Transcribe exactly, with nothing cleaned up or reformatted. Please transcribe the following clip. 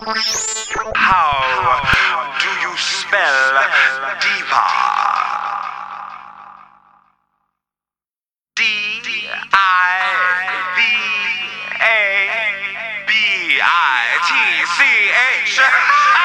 How do you spell diva? D I V A B I T C H